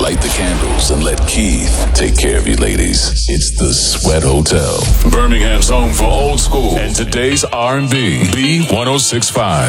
light the candles and let Keith take care of you ladies. It's the Sweat Hotel. Birmingham's home for old school and today's R&B. B1065.